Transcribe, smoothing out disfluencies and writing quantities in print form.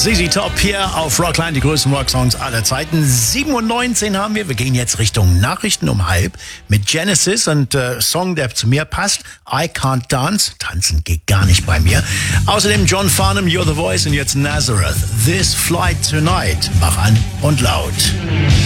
ZZ Top hier auf Rockline, die größten Rocksongs aller Zeiten. 7:19 haben wir. Wir gehen jetzt Richtung Nachrichten um 12 mit Genesis und Song, der zu mir passt. I Can't Dance. Tanzen geht gar nicht bei mir. Außerdem John Farnham, You're the Voice und jetzt Nazareth. This Flight Tonight. Mach an und laut.